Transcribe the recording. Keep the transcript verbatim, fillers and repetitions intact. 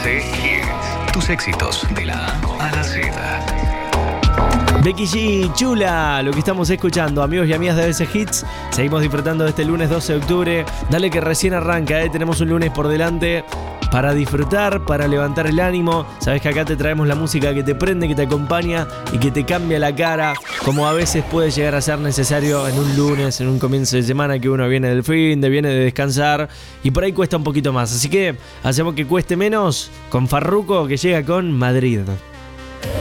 C Hits. Tus éxitos de la A a la Z. Becky G, chula, lo que estamos escuchando, amigos y amigas de A B C Hits. Seguimos disfrutando de este lunes doce de octubre. Dale que recién arranca, ¿eh? Tenemos un lunes por delante para disfrutar, para levantar el ánimo. Sabes que acá te traemos la música que te prende, que te acompaña y que te cambia la cara, como a veces puede llegar a ser necesario en un lunes, en un comienzo de semana que uno viene del fin de, viene de descansar y por ahí cuesta un poquito más. Así que hacemos que cueste menos con Farruko, que llega con Madrid.